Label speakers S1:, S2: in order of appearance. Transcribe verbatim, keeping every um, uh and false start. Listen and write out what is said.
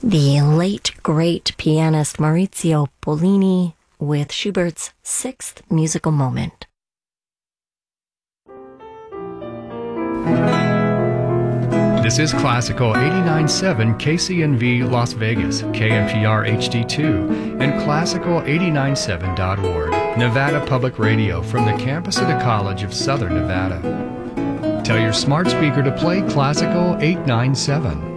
S1: The late, great pianist Maurizio Pollini with Schubert's Sixth Musical Moment.
S2: This is Classical eighty-nine point seven K C N V Las Vegas, K N P R H D two, and Classical eighty-nine point seven dot org, Nevada Public Radio from the campus of the College of Southern Nevada. Tell your smart speaker to play Classical eight nine seven.